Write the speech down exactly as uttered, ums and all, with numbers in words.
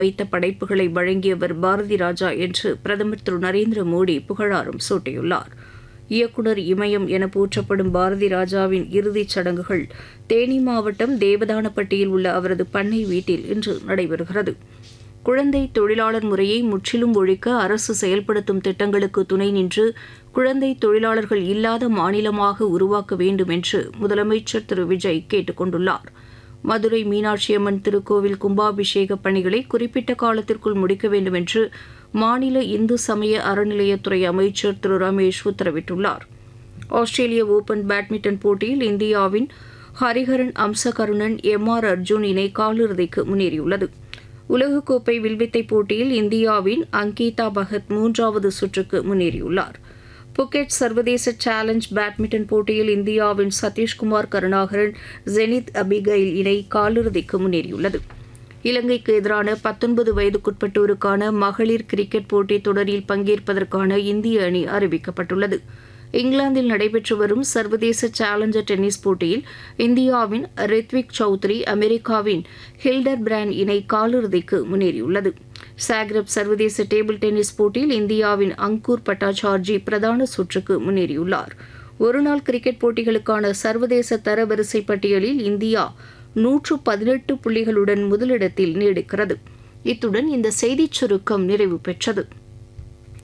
வைத்த படைப்புகளை வழங்கியவர் பாரதி ராஜா என்று பிரதமர் திரு நரேந்திர மோடி புகழாரம் சூட்டியுள்ளார். இயக்குநர் இமயம் என போற்றப்படும் பாரதி ராஜாவின் இறுதிச் சடங்குகள் தேனி மாவட்டம் தேவதானப்பட்டியில் உள்ள அவரது பண்ணை வீட்டில் இன்று நடைபெறுகிறது. குழந்தை தொழிலாளர் முறையை முற்றிலும் ஒழிக்க அரசு செயல்படுத்தும் திட்டங்களுக்கு துணை நின்று குழந்தை தொழிலாளர்கள் இல்லாத மாநிலமாக உருவாக்க வேண்டும் என்று முதலமைச்சர் திரு விஜய் கேட்டுக் கொண்டுள்ளார். மதுரை மீனாட்சியம்மன் திருக்கோவில் கும்பாபிஷேக பணிகளை குறிப்பிட்ட காலத்திற்குள் முடிக்க வேண்டும் என்று மாநில இந்து சமய அறநிலையத்துறை அமைச்சர் திரு ரமேஷ் உத்தரவிட்டுள்ளார். ஆஸ்திரேலிய ஓபன் பேட்மிண்டன் போட்டியில் இந்தியாவின் ஹரிஹரன் அம்சகருணன் எம் ஆர் அர்ஜுன் இணை காலிறுதிக்கு முன்னேறியுள்ளது. உலகக்கோப்பை வில்வித்தை போட்டியில் இந்தியாவின் அங்கீதா பகத் மூன்றாவது சுற்றுக்கு முன்னேறியுள்ளார். புக்கெட் சர்வதேச சேலஞ்ச் பேட்மிண்டன் போட்டியில் இந்தியாவின் சதீஷ்குமார் கருணாகரன் ஜெனித் அபிகைல் இணை காலிறுதிக்கு முன்னேறியுள்ளது. இலங்கைக்கு எதிரான பத்தொன்பது வயதுக்குட்பட்டோருக்கான மகளிர் கிரிக்கெட் போட்டித் தொடரில் பங்கேற்பதற்கான இந்திய அணி அறிவிக்கப்பட்டுள்ளது. இங்கிலாந்தில் நடைபெற்று வரும் சர்வதேச சேலஞ்சர் டென்னிஸ் போட்டியில் இந்தியாவின் ரித்விக் சௌத்ரி அமெரிக்காவின் ஹில்டர் பிராண்ட் இணை காலிறுதிக்கு முன்னேறியுள்ளது. சாக்ரப் சர்வதேச டேபிள் டென்னிஸ் போட்டியில் இந்தியாவின் அங்கூர் பட்டாச்சார்ஜி பிரதான சுற்றுக்கு முன்னேறியுள்ளார். ஒருநாள் கிரிக்கெட் போட்டிகளுக்கான சர்வதேச தரவரிசை பட்டியலில் இந்தியா நூற்று பதினெட்டு புள்ளிகளுடன் முதலிடத்தில் நீடிக்கிறது. இத்துடன் இந்த செய்திச் சுருக்கம் நிறைவு பெற்றது.